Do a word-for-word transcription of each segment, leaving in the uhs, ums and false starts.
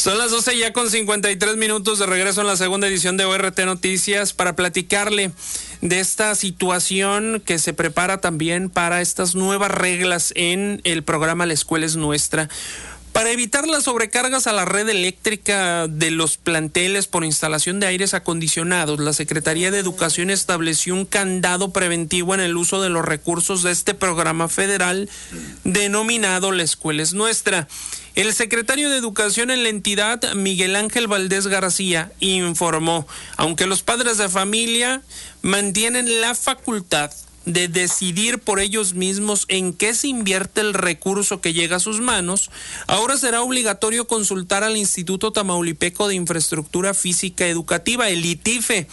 Son las doce ya con cincuenta y tres minutos, de regreso en la segunda edición de O R T Noticias para platicarle de esta situación que se prepara también para estas nuevas reglas en el programa La Escuela es Nuestra. Para evitar las sobrecargas a la red eléctrica de los planteles por instalación de aires acondicionados, la Secretaría de Educación estableció un candado preventivo en el uso de los recursos de este programa federal denominado La Escuela es Nuestra. El secretario de Educación en la entidad, Miguel Ángel Valdés García, informó, aunque los padres de familia mantienen la facultad de decidir por ellos mismos en qué se invierte el recurso que llega a sus manos, ahora será obligatorio consultar al Instituto Tamaulipeco de Infraestructura Física Educativa, el I T I F E,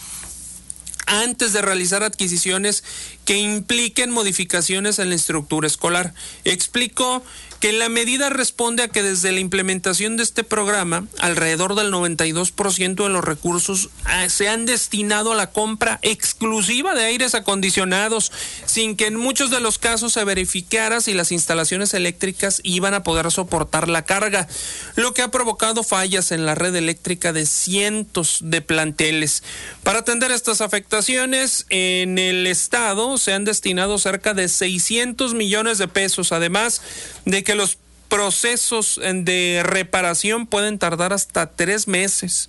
antes de realizar adquisiciones que impliquen modificaciones en la estructura escolar. Explicó que la medida responde a que desde la implementación de este programa, alrededor del noventa y dos por ciento de los recursos eh, se han destinado a la compra exclusiva de aires acondicionados, sin que en muchos de los casos se verificara si las instalaciones eléctricas iban a poder soportar la carga, lo que ha provocado fallas en la red eléctrica de cientos de planteles. Para atender estas afectaciones, en el estado se han destinado cerca de seiscientos millones de pesos, además de que los procesos de reparación pueden tardar hasta tres meses.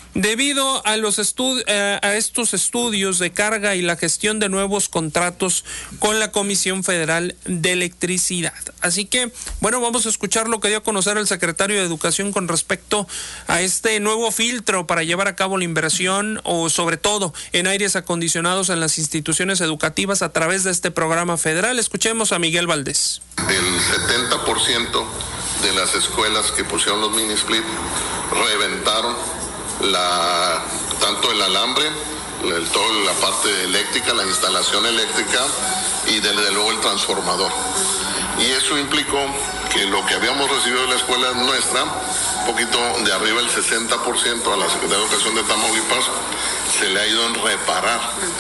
Debido a los estu- eh, a estos estudios de carga y la gestión de nuevos contratos con la Comisión Federal de Electricidad. Así que, bueno, vamos a escuchar lo que dio a conocer el secretario de Educación con respecto a este nuevo filtro para llevar a cabo la inversión, o sobre todo en aires acondicionados en las instituciones educativas a través de este programa federal. Escuchemos a Miguel Valdés. El setenta por ciento de las escuelas que pusieron los mini split reventaron La, tanto el alambre, el, toda la parte eléctrica, la instalación eléctrica y desde luego el transformador. Y eso implicó que lo que habíamos recibido de la escuela nuestra, un poquito de arriba del sesenta por ciento a la Secretaría de Educación de Tamaulipas, se le ha ido en reparar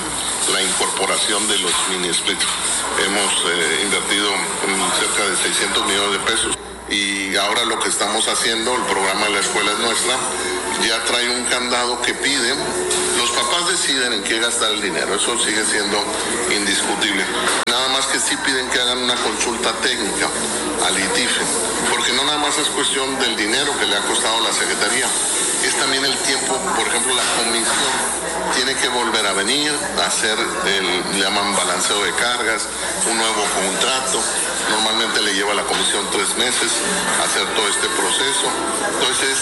la incorporación de los mini splits. Hemos eh, invertido en cerca de seiscientos millones de pesos. Y ahora lo que estamos haciendo, el programa de La Escuela es Nuestra, ya trae un candado que pide, los papás deciden en qué gastar el dinero, eso sigue siendo indiscutible. Nada más que sí piden que hagan una consulta técnica al I T I F E, porque no nada más es cuestión del dinero que le ha costado a la Secretaría, es también el tiempo. Por ejemplo, la comisión tiene que volver a venir a hacer el, le llaman balanceo de cargas, un nuevo contrato. Normalmente le lleva a la comisión tres meses hacer todo este proceso. Entonces